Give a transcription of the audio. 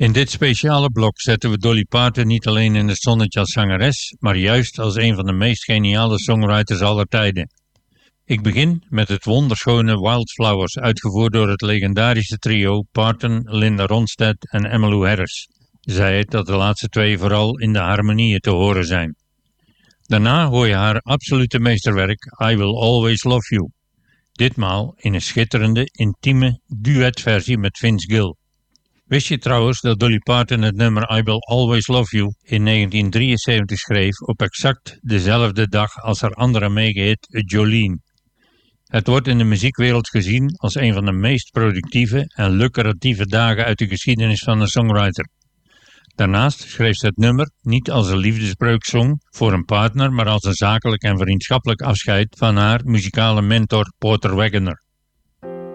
In dit speciale blok zetten we Dolly Parton niet alleen in het zonnetje als zangeres, maar juist als een van de meest geniale songwriters aller tijden. Ik begin met het wonderschone Wildflowers, uitgevoerd door het legendarische trio Parton, Linda Ronstadt en Emmylou Harris. Zij het dat de laatste twee vooral in de harmonieën te horen zijn. Daarna hoor je haar absolute meesterwerk I Will Always Love You. Ditmaal in een schitterende, intieme duetversie met Vince Gill. Wist je trouwens dat Dolly Parton het nummer I Will Always Love You in 1973 schreef op exact dezelfde dag als haar andere megahit Jolene? Het wordt in de muziekwereld gezien als een van de meest productieve en lucratieve dagen uit de geschiedenis van een songwriter. Daarnaast schreef ze het nummer niet als een liefdesbreuksong voor een partner, maar als een zakelijk en vriendschappelijk afscheid van haar muzikale mentor Porter Wagoner.